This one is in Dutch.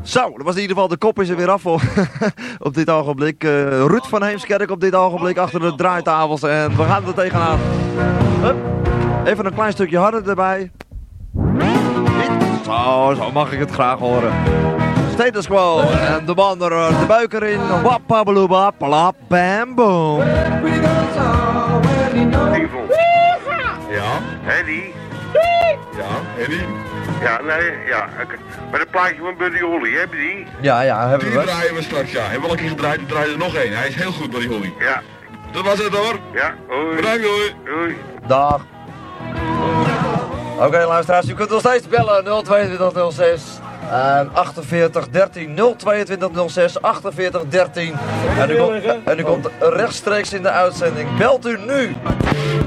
Zo, dat was in ieder geval, de kop is er weer af voor op dit ogenblik. Ruud van Heemskerk op dit ogenblik achter de draaitafels en we gaan er tegenaan. Hup. Even een klein stukje harder erbij. Zo mag ik het graag horen. Status quo en de man er de buik erin. Wappabeloeba, plap, bam, boom. Ja, Henny. Ja, Henny. Ja, nee, ja. Maar dat plaatje van Buddy Holly, heb je die? Ja, hebben Die we. draaien we straks, ja. En welke keer gedraaid, er draaien er nog één. Hij is heel goed, Buddy Holly. Ja. Dat was het hoor. Ja, hoi. Bedankt, hoi. Hoi. Dag. Oké, luisteraars, u kunt nog steeds bellen 02206 48 13 022 06 48 13 en u komt rechtstreeks in de uitzending. Belt u nu!